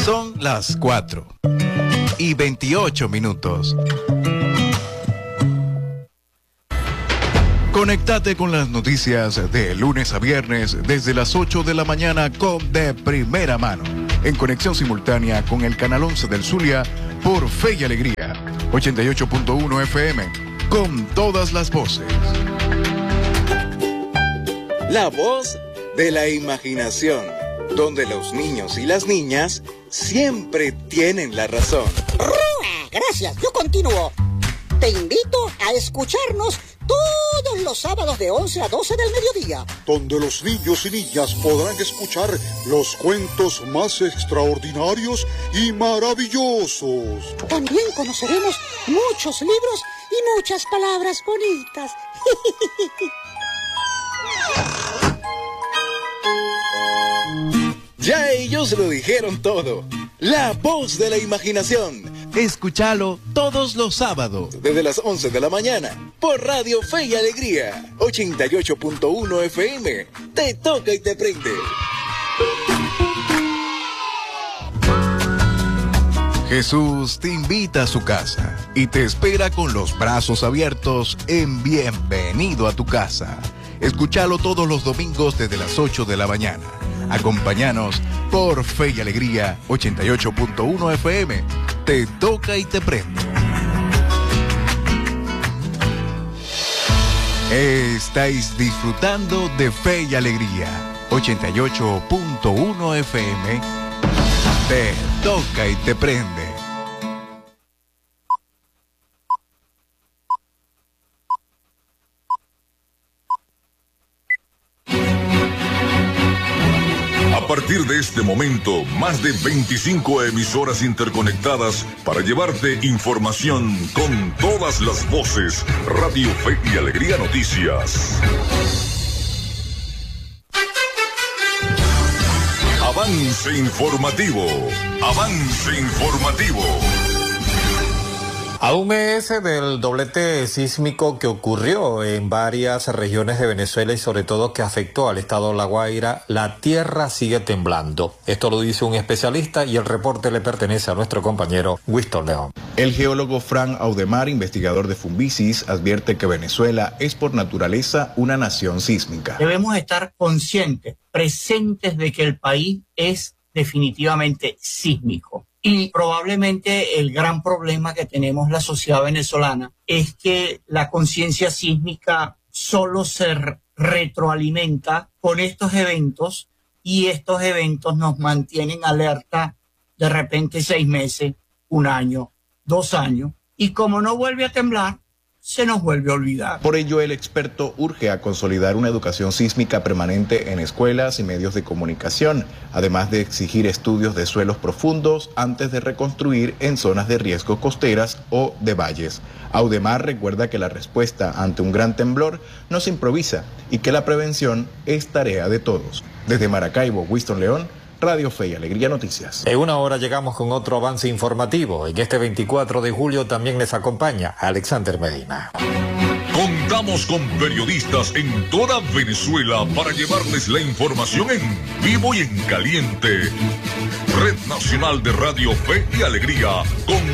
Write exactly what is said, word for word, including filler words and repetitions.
Son las cuatro y veintiocho minutos. Conéctate con las noticias de lunes a viernes desde las ocho de la mañana con De Primera Mano, en conexión simultánea con el canal once del Zulia por Fe y Alegría, ochenta y ocho punto uno F M, con todas las voces. La voz de la imaginación, donde los niños y las niñas siempre tienen la razón. Gracias, yo continúo. Te invito a escucharnos todos los sábados de once a doce del mediodía, donde los niños y niñas podrán escuchar los cuentos más extraordinarios y maravillosos. También conoceremos muchos libros y muchas palabras bonitas. Ya ellos lo dijeron todo. La voz de la imaginación. Escúchalo todos los sábados desde las once de la mañana por Radio Fe y Alegría, ochenta y ocho punto uno F M. Te toca y te prende. Jesús te invita a su casa y te espera con los brazos abiertos en Bienvenido a tu casa. Escúchalo todos los domingos desde las ocho de la mañana. Acompáñanos por Fe y Alegría, ochenta y ocho punto uno F M. Te toca y te prende. Estáis disfrutando de Fe y Alegría, ochenta y ocho punto uno F M. Te toca y te prende. A partir de este momento, más de veinticinco emisoras interconectadas para llevarte información con todas las voces. Radio Fe y Alegría Noticias. Avance informativo. Avance informativo. A un mes del doblete sísmico que ocurrió en varias regiones de Venezuela y sobre todo que afectó al estado La Guaira, la tierra sigue temblando. Esto lo dice un especialista y el reporte le pertenece a nuestro compañero Winston León. El geólogo Fran Audemar, investigador de Fumbisis, advierte que Venezuela es por naturaleza una nación sísmica. Debemos estar conscientes, presentes de que el país es definitivamente sísmico. Y probablemente el gran problema que tenemos la sociedad venezolana es que la conciencia sísmica solo se retroalimenta con estos eventos y estos eventos nos mantienen alerta de repente seis meses, un año, dos años. Y como no vuelve a temblar, se nos vuelve a olvidar. Por ello, el experto urge a consolidar una educación sísmica permanente en escuelas y medios de comunicación, además de exigir estudios de suelos profundos antes de reconstruir en zonas de riesgo costeras o de valles. Audemar recuerda que la respuesta ante un gran temblor no se improvisa y que la prevención es tarea de todos. Desde Maracaibo, Winston León, Radio Fe y Alegría Noticias. En una hora llegamos con otro avance informativo. En este veinticuatro de julio también les acompaña Alexander Medina. Contamos con periodistas en toda Venezuela para llevarles la información en vivo y en caliente. Red Nacional de Radio Fe y Alegría, con